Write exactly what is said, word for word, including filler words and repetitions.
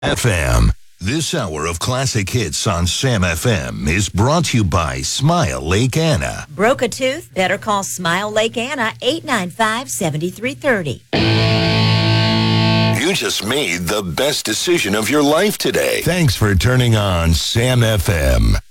F M. This hour of classic hits on Sam F M is brought to you by Smile Lake Anna. Broke a tooth? Better call Smile Lake Anna, eight nine five, seven three three zero. You just made the best decision of your life today. Thanks for turning on Sam F M.